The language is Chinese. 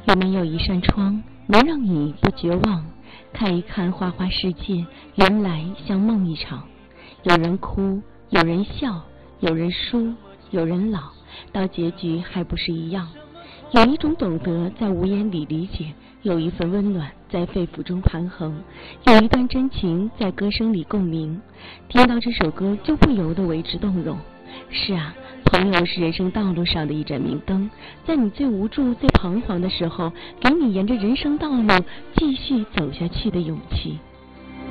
有没有一扇窗能让你不绝望？看一看花花世界，原来像梦一场。有人哭，有人笑，有人输，有人老，到结局还不是一样。有一种懂得在无言里理解，有一份温暖在肺腑中盘横，有一段真情在歌声里共鸣。听到这首歌就不由得为之动容。是啊，朋友是人生道路上的一盏明灯，在你最无助最彷徨的时候，给你沿着人生道路继续走下去的勇气。